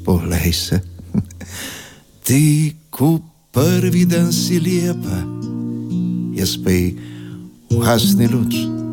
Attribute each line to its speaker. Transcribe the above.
Speaker 1: Poglej se, ti ko prvi dan si lepa, jaz pa ji ugasni luč.